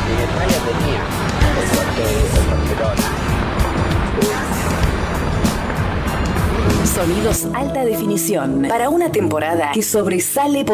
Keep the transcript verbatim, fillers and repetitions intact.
en España tenía el puerto de Barcelona. Sonidos alta definición para una temporada que sobresale por